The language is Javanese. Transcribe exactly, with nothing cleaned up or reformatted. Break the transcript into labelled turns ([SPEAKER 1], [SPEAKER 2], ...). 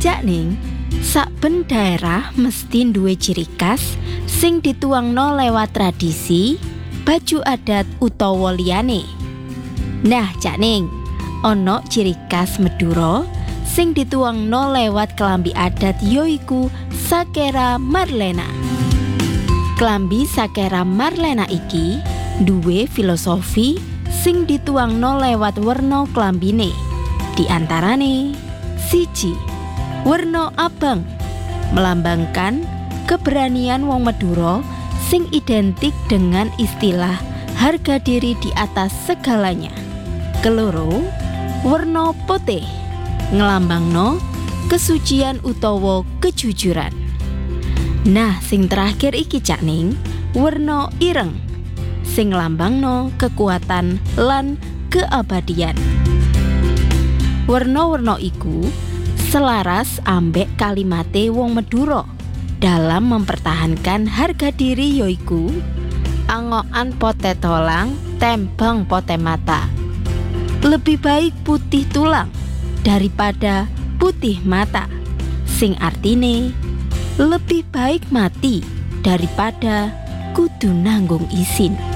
[SPEAKER 1] Jakning, saben daerah mesti duwe ciri khas sing dituangno lewat tradisi, baju adat utawa liyane. Nah, Jakning, ana ciri khas Madura sing dituangno lewat kelambi adat yoiku Sakera Marlena. Kelambi Sakera Marlena iki duwe filosofi sing dituangno lewat werna kelambine. Di antarane siji, werna abang melambangkan keberanian wong Madura sing identik dengan istilah harga diri di atas segalanya. Keloro, werna putih ngelambangno kesucian utawa kejujuran. Nah, sing terakhir iki Jakning, werna ireng sing nglambangno kekuatan lan keabadian. Werna-werna iku selaras ambek kalimate wong Madura dalam mempertahankan harga diri yoiku angokan pote tolang tembang pote mata. Lebih baik putih tulang daripada putih mata, sing artine lebih baik mati daripada kudu nanggung isin.